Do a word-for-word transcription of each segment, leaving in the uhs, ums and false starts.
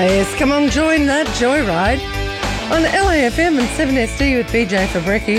yes, come on, join that joyride on L A F M and seven S D with B J Fabrecki.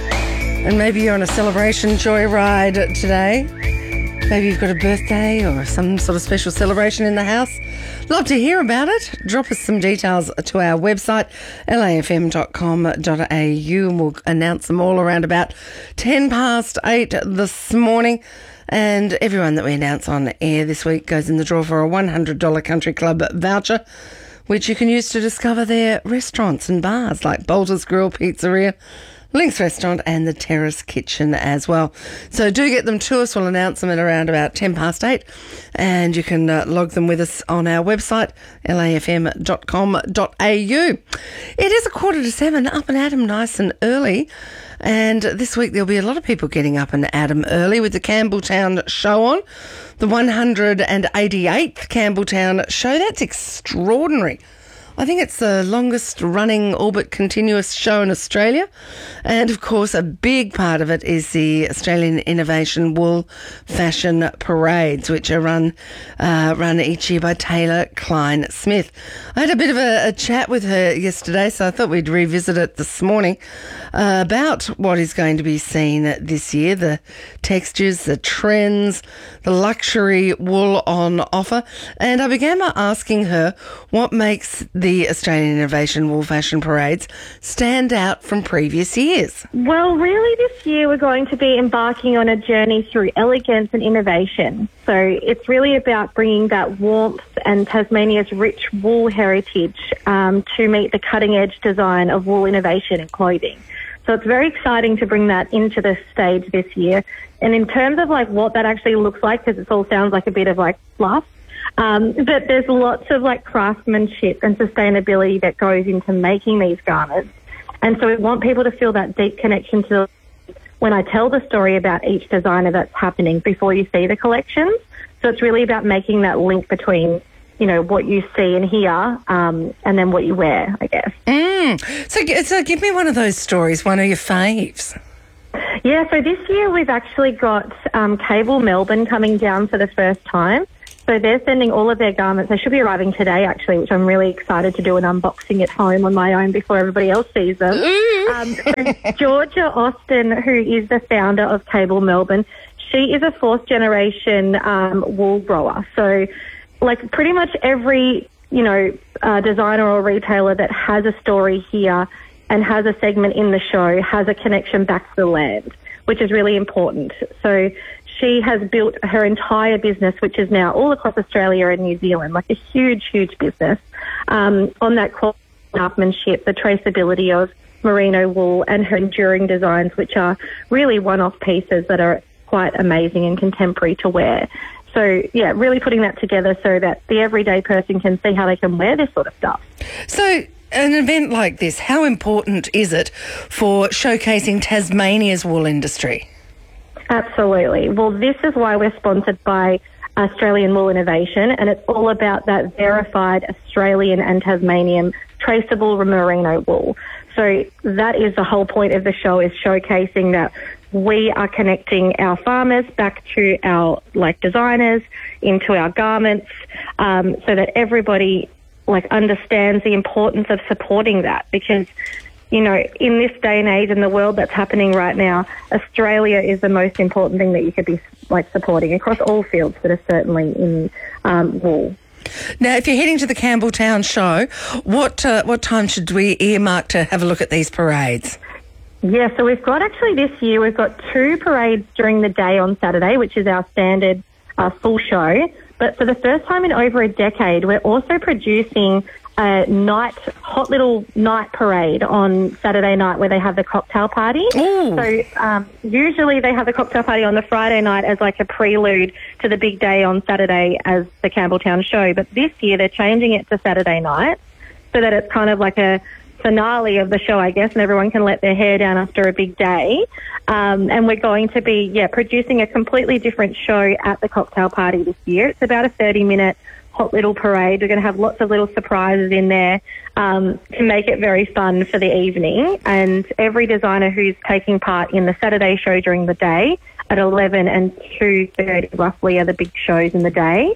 And maybe you're on a celebration joyride today. Maybe you've got a birthday or some sort of special celebration in the house. Love to hear about it. Drop us some details to our website, L A F M dot com dot A U, and we'll announce them all around about ten past eight this morning. And everyone that we announce on air this week goes in the draw for a one hundred dollars Country Club voucher, which you can use to discover their restaurants and bars like Bolter's Grill Pizzeria, Link's Restaurant and the Terrace Kitchen as well. So do get them to us. We'll announce them at around about ten past eight, and you can uh, log them with us on our website, L A F M dot com dot A U. It is a quarter to seven, up and at 'em nice and early. And this week there'll be a lot of people getting up and at 'em early with the Campbelltown show on. The one hundred eighty-eighth Campbelltown show. That's extraordinary. I think it's the longest running orbit continuous show in Australia. And of course, a big part of it is the Australian Innovation Wool Fashion Parades, which are run uh, run each year by Taylor Klein Smith. I had a bit of a, a chat with her yesterday, so I thought we'd revisit it this morning uh, about what is going to be seen this year, the textures, the trends, the luxury wool on offer. And I began by asking her what makes the The Australian Innovation Wool Fashion Parades stand out from previous years? Well, really this year we're going to be embarking on a journey through elegance and innovation. So it's really about bringing that warmth and Tasmania's rich wool heritage um, to meet the cutting-edge design of wool innovation in clothing. So it's very exciting to bring that into the stage this year. And in terms of like what that actually looks like, because it all sounds like a bit of like fluff, Um, but there's lots of like craftsmanship and sustainability that goes into making these garments. And so we want people to feel that deep connection to the, when I tell the story about each designer that's happening before you see the collections. So it's really about making that link between, you know, what you see and hear um, and then what you wear, I guess. Mm. So, so give me one of those stories, one of your faves. Yeah, so this year we've actually got um, Cable Melbourne coming down for the first time. So they're sending all of their garments. They should be arriving today, actually, which I'm really excited to do an unboxing at home on my own before everybody else sees them. um, so Georgia Austin, who is the founder of Cable Melbourne, she is a fourth-generation um, wool grower. So, like, pretty much every, you know, uh, designer or retailer that has a story here and has a segment in the show has a connection back to the land, which is really important. So she has built her entire business, which is now all across Australia and New Zealand, like a huge, huge business, um, on that craftsmanship, the traceability of merino wool and her enduring designs, which are really one-off pieces that are quite amazing and contemporary to wear. So, yeah, really putting that together so that the everyday person can see how they can wear this sort of stuff. So an event like this, how important is it for showcasing Tasmania's wool industry? Absolutely. Well, this is why we're sponsored by Australian Wool Innovation, and it's all about that verified Australian and Tasmanian traceable merino wool. So that is the whole point of the show, is showcasing that we are connecting our farmers back to our like designers, into our garments, um, so that everybody like understands the importance of supporting that, because you know, in this day and age in the world that's happening right now, Australia is the most important thing that you could be like supporting across all fields, but are certainly in um, wool. Now, if you're heading to the Campbelltown show, what uh, what time should we earmark to have a look at these parades? Yeah, so we've got actually this year, we've got two parades during the day on Saturday, which is our standard uh, full show. But for the first time in over a decade, we're also producing a night, hot little night parade on Saturday night where they have the cocktail party. Ooh. So um, usually they have the cocktail party on the Friday night as like a prelude to the big day on Saturday as the Campbelltown show. But this year they're changing it to Saturday night so that it's kind of like a finale of the show, I guess, and everyone can let their hair down after a big day. Um, and we're going to be, yeah, producing a completely different show at the cocktail party this year. It's about a thirty-minute hot little parade. We're going to have lots of little surprises in there um, to make it very fun for the evening. And every designer who's taking part in the Saturday show during the day at eleven and two thirty roughly are the big shows in the day.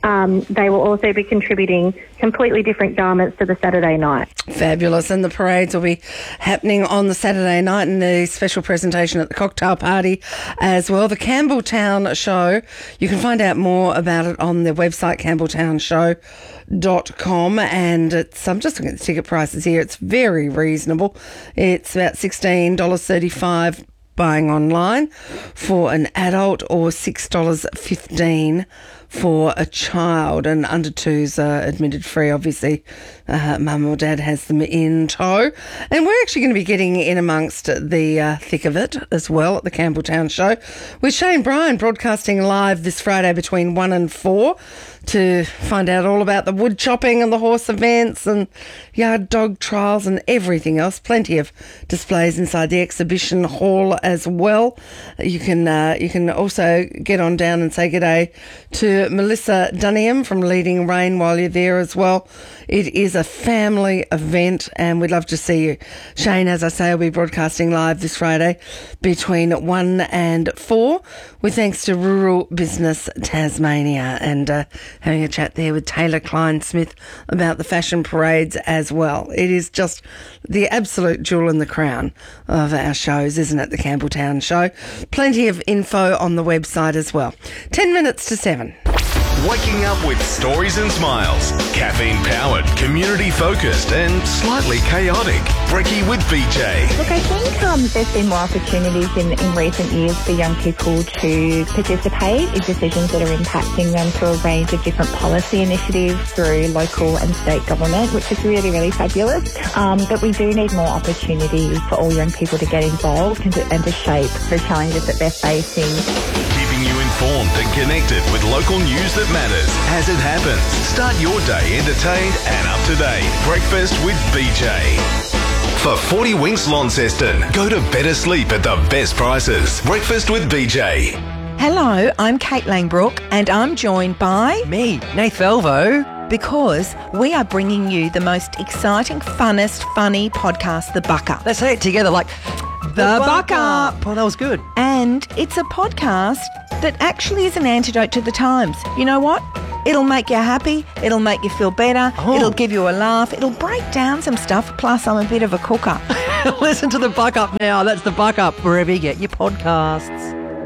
um, they will also be contributing completely different garments to the Saturday night. Fabulous. And the parades will be happening on the Saturday night and the special presentation at the cocktail party as well. The Campbelltown Show, you can find out more about it on their website, campbelltown show dot com, and it's I'm just looking at the ticket prices here. It's very reasonable. It's about sixteen dollars thirty-five buying online for an adult, or six dollars fifteen for a child, and under twos are admitted free. Obviously, uh, mum or dad has them in tow. And we're actually going to be getting in amongst the uh, thick of it as well at the Campbelltown Show with Shane Bryan broadcasting live this Friday between one and four to find out all about the wood chopping and the horse events and yard dog trials and everything else. Plenty of displays inside the exhibition hall as well. You can uh, you can also get on down and say g'day to Melissa Dunham from Leading Rain while you're there as well. It is a family event and we'd love to see you. Shane, as I say, will be broadcasting live this Friday between one and four with thanks to Rural Business Tasmania, and uh, having a chat there with Taylor Klein-Smith about the fashion parades as well. It is just the absolute jewel in the crown of our shows, isn't it, the Campbelltown Show? Plenty of info on the website as well. Ten minutes to seven. Waking up with stories and smiles. Caffeine-powered, community-focused and slightly chaotic. Brekkie with B J. Look, I think um, there's been more opportunities in, in recent years for young people to participate in decisions that are impacting them through a range of different policy initiatives through local and state government, which is really, really fabulous. Um, but we do need more opportunities for all young people to get involved and to, and to shape the challenges that they're facing. Keeping you informed and connected with local news that matters as it happens. Start your day entertained and up to date. Breakfast with B J. For forty Winks Launceston, go to better sleep at the best prices. Breakfast with B J. Hello, I'm Kate Langbrook and I'm joined by... Me, Nath Velvo. Because we are bringing you the most exciting, funnest, funny podcast, The Buck Up. Let's say it together like... The Buck Up. Oh, that was good. And it's a podcast that actually is an antidote to the times. You know what? It'll make you happy. It'll make you feel better. Oh. It'll give you a laugh. It'll break down some stuff. Plus, I'm a bit of a cooker. Listen to The Buck Up now. That's The Buck Up, wherever you get your podcasts.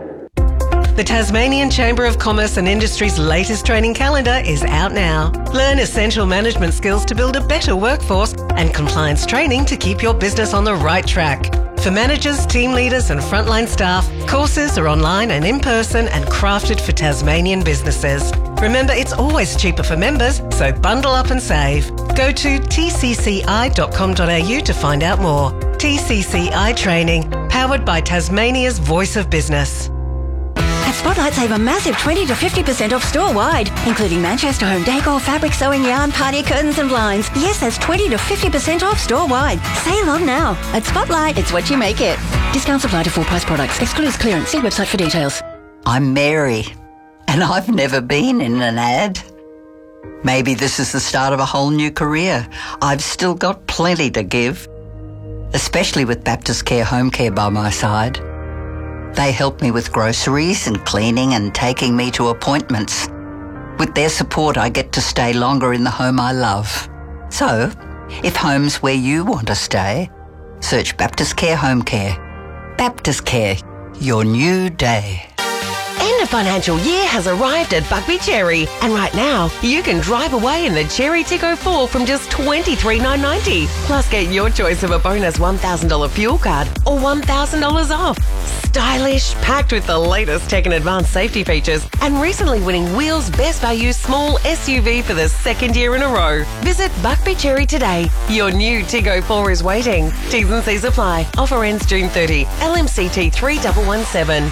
The Tasmanian Chamber of Commerce and Industry's latest training calendar is out now. Learn essential management skills to build a better workforce and compliance training to keep your business on the right track. For managers, team leaders and frontline staff, courses are online and in person and crafted for Tasmanian businesses. Remember, it's always cheaper for members, so bundle up and save. Go to t c c i dot com dot a u to find out more. T C C I Training, powered by Tasmania's Voice of Business. At Spotlight, save a massive twenty to fifty percent off store-wide, including Manchester home decor, fabric, sewing, yarn, party curtains and blinds. Yes, that's twenty to fifty percent off store-wide. Sale on now. At Spotlight, it's what you make it. Discounts apply to full-price products. Excludes clearance. See website for details. I'm Mary, and I've never been in an ad. Maybe this is the start of a whole new career. I've still got plenty to give, especially with Baptist Care Home Care by my side. They help me with groceries and cleaning and taking me to appointments. With their support, I get to stay longer in the home I love. So, if home's where you want to stay, search Baptist Care Home Care. Baptist Care, your new day. End of financial year has arrived at Buckby Cherry, and right now you can drive away in the Cherry Tico four from just twenty-three thousand nine hundred ninety dollars. Plus get your choice of a bonus one thousand dollars fuel card or one thousand dollars off. Stylish, packed with the latest tech and advanced safety features, and recently winning Wheels Best Value Small S U V for the second year in a row. Visit Buckby Cherry today. Your new Tigo four is waiting. T's and C's apply. Offer ends June thirtieth. L M C T three one one seven.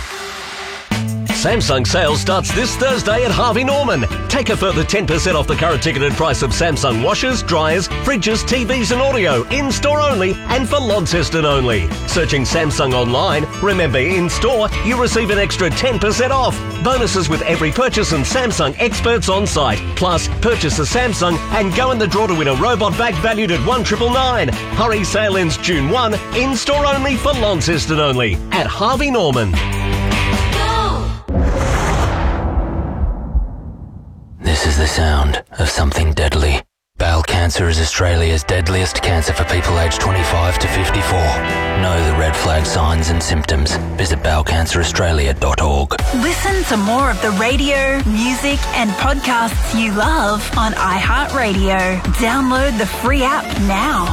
Samsung sale starts this Thursday at Harvey Norman. Take a further ten percent off the current ticketed price of Samsung washers, dryers, fridges, T Vs and audio, in-store only and for Launceston only. Searching Samsung online, remember in-store, you receive an extra ten percent off. Bonuses with every purchase and Samsung experts on site. Plus, purchase a Samsung and go in the draw to win a robot bag valued at one thousand nine hundred ninety-nine. Hurry, sale ends June first, in-store only for Launceston only at Harvey Norman. This is the sound of something deadly. Bowel cancer is Australia's deadliest cancer for people aged twenty-five to fifty-four. Know the red flag signs and symptoms. Visit bowel cancer australia dot org. Listen to more of the radio, music and podcasts you love on iHeartRadio. Download the free app now.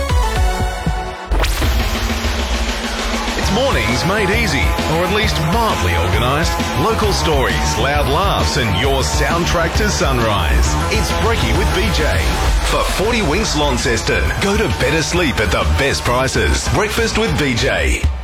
It's mornings made easy, or at least mildly organised. Local stories, loud laughs and your soundtrack to sunrise. It's Breaky with B J. For forty Winks Launceston, go to better sleep at the best prices. Breakfast with B J.